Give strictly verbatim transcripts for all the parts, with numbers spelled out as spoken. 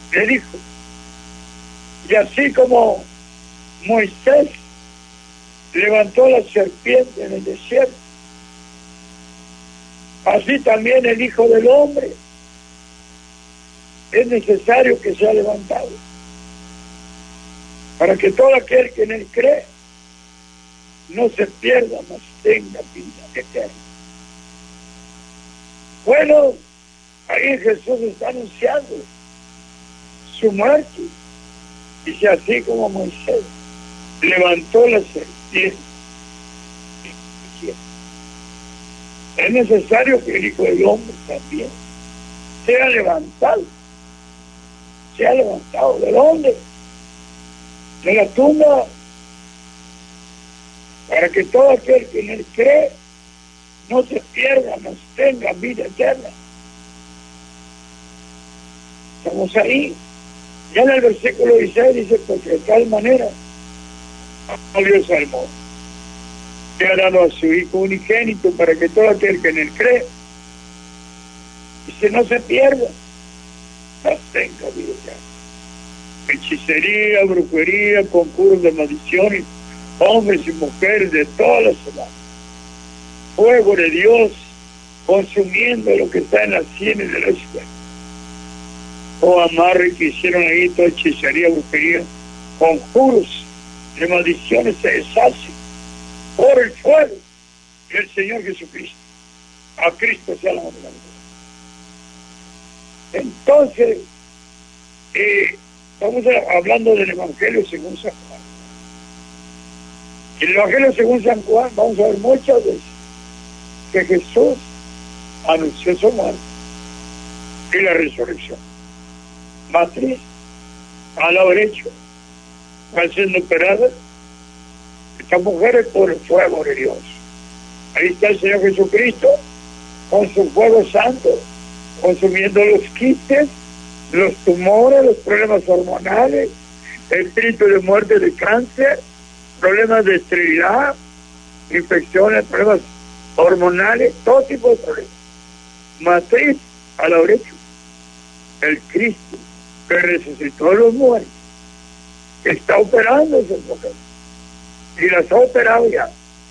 le dijo, y así como Moisés levantó la serpiente en el desierto, así también el Hijo del Hombre es necesario que sea levantado, para que todo aquel que en él cree no se pierda, mas tenga vida eterna. Bueno, ahí Jesús está anunciando su muerte. Dice, así como Moisés levantó la serpiente, es necesario que el Hijo del Hombre también sea levantado. Sea levantado. ¿De dónde? De la tumba, para que todo aquel que en él cree no se pierda, mas tenga vida eterna. Estamos ahí. Ya en el versículo dieciséis dice, porque de tal manera amó Dios al mundo, que ha dado a su Hijo unigénito, para que todo aquel que en él cree, dice, no se pierda, mas tenga vida eterna. Hechicería, brujería, conjuros de maldiciones, hombres y mujeres de todas las edades. Fuego de Dios consumiendo lo que está en las sienes de la ciudad. O amarre que hicieron ahí, toda hechicería, brujería, conjuros de maldiciones se deshacen por el fuego del Señor Jesucristo. A Cristo sea la gloria. Entonces, eh, estamos hablando del Evangelio según San Juan. En el Evangelio según San Juan vamos a ver muchas veces que Jesús anunció su muerte y la resurrección. Matriz, al lado derecho, al siendo operada, estas mujeres por el fuego de Dios. Ahí está el Señor Jesucristo con su fuego santo, consumiendo los quistes, los tumores, los problemas hormonales, el espíritu de muerte, de cáncer, problemas de esterilidad, infecciones, problemas hormonales, todo tipo de problemas. Matriz al lado derecho, el Cristo que resucitó a los muertos, que está operando a esas mujeres, y las ha operado ya,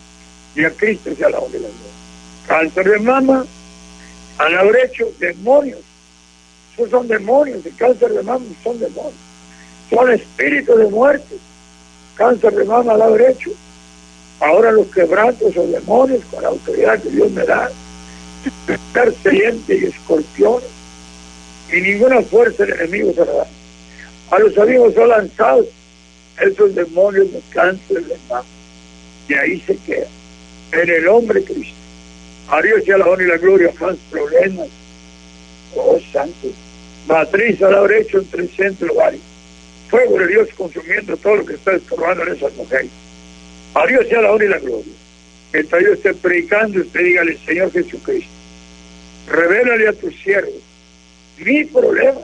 y a Cristo se ha lado de la gloria. Cáncer de mama, al lado derecho, demonios. Esos son demonios, el cáncer de mama son demonios, son espíritus de muerte. Cáncer de mama al lado derecho. Ahora los quebrantos son demonios con la autoridad que Dios me da, serpientes y escorpiones, y ninguna fuerza del enemigo se la da. A los amigos son lanzados esos demonios de cáncer de mama, y ahí se queda en el hombre Cristo. A Dios sea la honra y la gloria, más problemas. Oh santo, matriz al lado derecho en trescientos lugares, fuego de Dios consumiendo todo lo que está estorbando en esas mujeres. A Dios sea la honra y la gloria. Mientras yo esté predicando, usted dígale, Señor Jesucristo, revélale a tus siervos mi problema,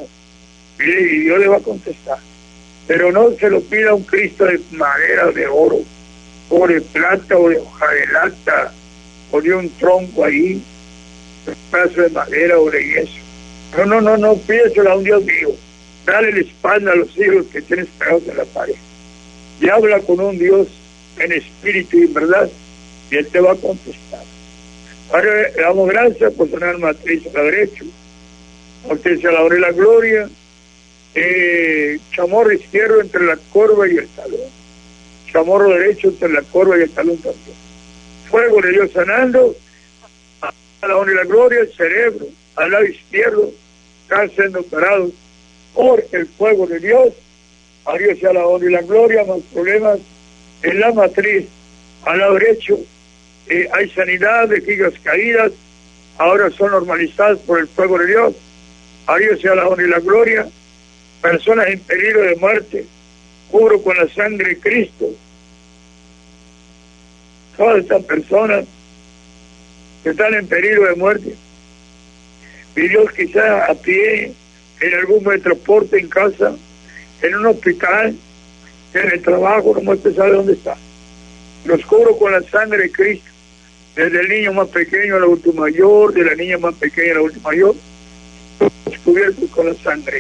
y Dios le va a contestar. Pero no se lo pida a un Cristo de madera o de oro, o de plata, o de hoja de lata, o de un tronco ahí, un pedazo de madera o de yeso. No, no, no, no, pídeselo a un Dios vivo. Dale la espalda a los hijos que tienes pegados en la pared. Y habla con un Dios en espíritu y en verdad, y Él te va a contestar. Ahora le damos gracias por tener matriz a la derecha. A usted sea la honra y la gloria. Eh, chamorro izquierdo entre la corva y el talón. Chamorro derecho entre la corva y el talón también. Fuego de Dios sanando. A la honra y la gloria, el cerebro al lado izquierdo están siendo operados por el fuego de Dios. A Dios sea la honra y la gloria. Más problemas en la matriz al lado derecho. Eh, hay sanidad de quijas caídas, ahora son normalizadas por el fuego de Dios. A Dios sea la honra y la gloria. Personas en peligro de muerte, cubro con la sangre de Cristo todas estas personas que están en peligro de muerte. Y Dios quizá a pie, en algún medio de transporte, en casa, en un hospital, en el trabajo, no usted sabe dónde está. Los cubro con la sangre de Cristo, desde el niño más pequeño al adulto mayor, de la niña más pequeña al adulto mayor, todos cubiertos con la sangre.